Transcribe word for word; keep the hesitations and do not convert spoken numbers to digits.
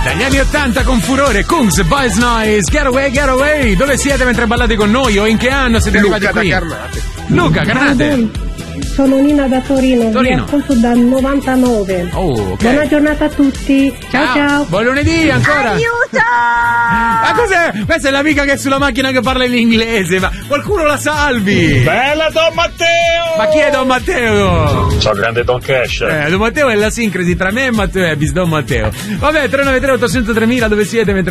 Dagli anni ottanta con furore, Kungs, Boys Noise, Get Away, Get Away. Dove siete mentre ballate con noi o in che anno siete Luca arrivati qui? Da Carnate. Luca, Carnate. Sono Nina da Torino, Torino. vi ascolto dal novantanove. Oh, ok. Buona giornata a tutti. Ciao ciao. Buon lunedì ancora. Aiuto! Ma cos'è? Questa è l'amica che è sulla macchina che parla in inglese, ma qualcuno la salvi! Bella Don Matteo! Ma chi è Don Matteo? Ciao grande Don Cash. Eh, Don Matteo è la sincresi tra me e Matteo Ebis, Don Matteo. Vabbè, tre nove tre otto zero tre mila, dove siete?